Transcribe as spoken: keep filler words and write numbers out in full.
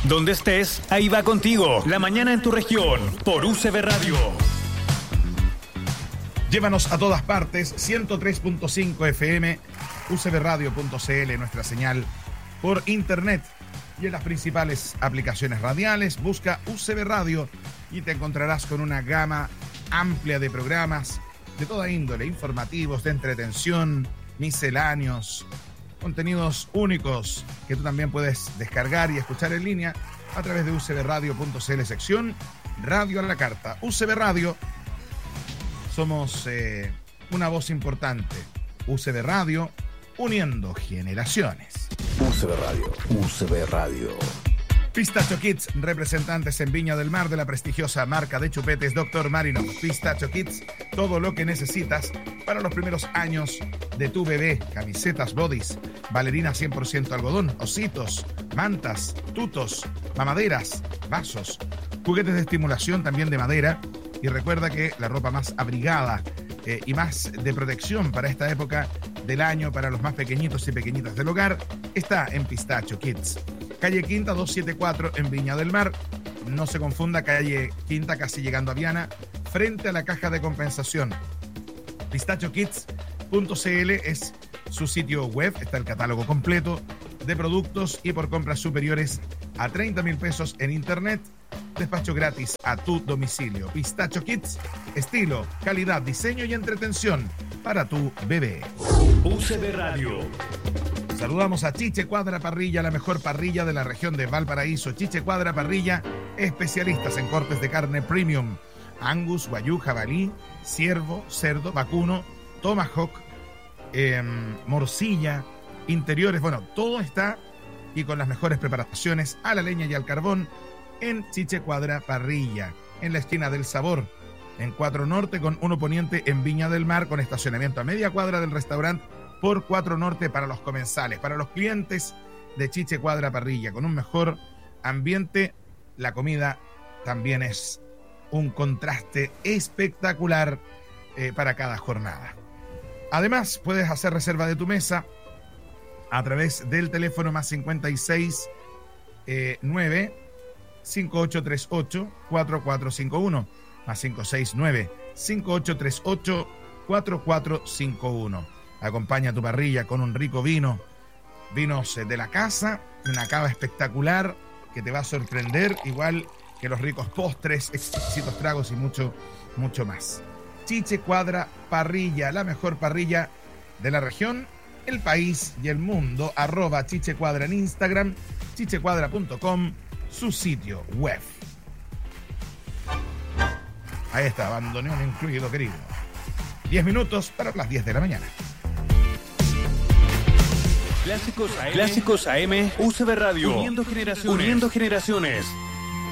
Donde estés, ahí va contigo. La mañana en tu región, por U C B Radio. Llévanos a todas partes, ciento tres punto cinco F M, u c b radio punto c l, nuestra señal por internet y en las principales aplicaciones radiales. Busca U C B Radio y te encontrarás con una gama amplia de programas de toda índole, informativos, de entretención, misceláneos, contenidos únicos que tú también puedes descargar y escuchar en línea a través de u c b radio punto c l, sección Radio a la Carta. U C B Radio, somos eh, una voz importante. U C B Radio, uniendo generaciones. U C B Radio, U C B Radio. Pistacho Kids, representantes en Viña del Mar de la prestigiosa marca de chupetes doctor Marino. Pistacho Kids, todo lo que necesitas para los primeros años de tu bebé. Camisetas, bodys, bailarinas cien por ciento algodón, ositos, mantas, tutos, mamaderas, vasos, juguetes de estimulación también de madera. Y recuerda que la ropa más abrigada eh, y más de protección para esta época del año, para los más pequeñitos y pequeñitas del hogar, está en Pistacho Kids. Calle Quinta doscientos setenta y cuatro en Viña del Mar. No se confunda, calle Quinta casi llegando a Viana, frente a la caja de compensación. pistacho kids punto c l es su sitio web. Está el catálogo completo de productos y por compras superiores a treinta mil pesos en internet. Despacho gratis a tu domicilio. Pistacho Kids, estilo, calidad, diseño y entretención para tu bebé. U C B Radio. Saludamos a Chiche Cuadra Parrilla, la mejor parrilla de la región de Valparaíso. Chiche Cuadra Parrilla, especialistas en cortes de carne premium. Angus, guayú, jabalí, ciervo, cerdo, vacuno, tomahawk, eh, morcilla, interiores. Bueno, todo está y con las mejores preparaciones a la leña y al carbón en Chiche Cuadra Parrilla, en la esquina del Sabor, en cuatro Norte con uno Poniente en Viña del Mar, con estacionamiento a media cuadra del restaurante por cuatro Norte para los comensales, para los clientes de Chiche Cuadra Parrilla, con un mejor ambiente. La comida también es un contraste espectacular eh, para cada jornada. Además, puedes hacer reserva de tu mesa a través del teléfono más cincuenta y seis nueve cinco ocho tres ocho cuatro cuatro cinco uno, más cinco seis nueve cinco ocho tres ocho cuatro cuatro cinco uno. Acompaña tu parrilla con un rico vino, vinos de la casa, una cava espectacular que te va a sorprender, igual que los ricos postres, exquisitos tragos y mucho, mucho más. Chiche Cuadra Parrilla, la mejor parrilla de la región, el país y el mundo. Arroba Chiche Cuadra en Instagram, chiche cuadra punto com, su sitio web. Ahí está, bandoneón incluido, querido. diez minutos para las diez de la mañana. Clásicos A M, Clásicos A M, U C B Radio, uniendo generaciones. Uniendo generaciones.